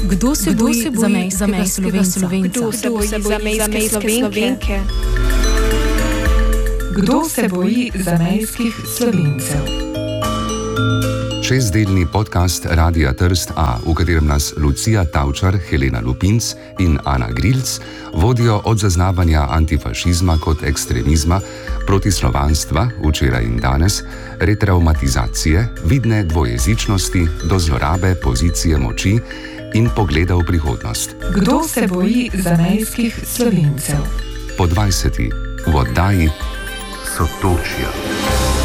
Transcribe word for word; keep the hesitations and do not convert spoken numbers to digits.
Kdo se Kdo boji se boji zamejskega Slovenca? Kdo se boji zamejske Slovenke? Kdo se boji zamejskih Slovencev? Šestdelni podcast Radia Trst A, v katerem nas Lucija Tavčar, Helena Lupinc in Ana Grilc vodijo od zaznavanja antifašizma kot ekstremizma, protislovanstva včeraj in danes, retraumatizacije, vidne dvojezičnosti do zlorabe pozicije moči in pogleda v prihodnost. Kdo se boji zamejskih Slovencev? Po dvajseti v oddaji Sotočja.